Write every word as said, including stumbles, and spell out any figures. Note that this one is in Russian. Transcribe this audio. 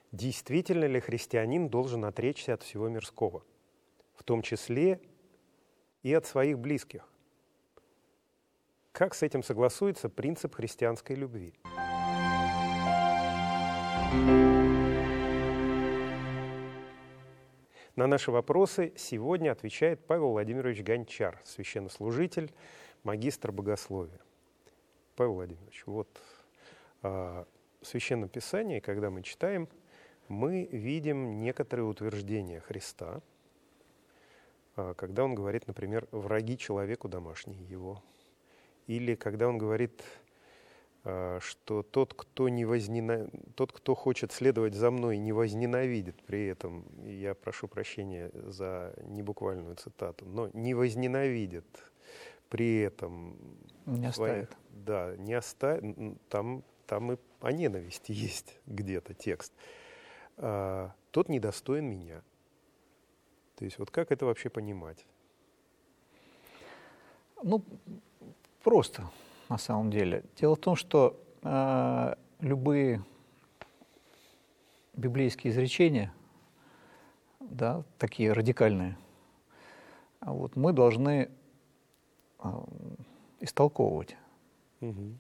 Действительно ли христианин должен отречься от всего мирского, в том числе и от своих близких? Как с этим согласуется принцип христианской любви? На наши вопросы сегодня отвечает Павел Владимирович Гончар, священнослужитель, магистр богословия. Павел Владимирович, вот а, в Священном Писании, когда мы читаем, мы видим некоторые утверждения Христа, а, когда он говорит, например, «враги человеку домашние его», или когда он говорит, а, что тот кто, не вознена... тот, кто хочет следовать за мной, не возненавидит при этом, я прошу прощения за небуквальную цитату, но не возненавидит при этом... Не оставит. Своих, да, не оставит. Там, там и о ненависти есть где-то текст. А, тот недостоин меня. То есть вот как это вообще понимать? Ну, просто, на самом деле. Дело в том, что э, любые библейские изречения, да, такие радикальные, вот, мы должны э, истолковывать. Угу.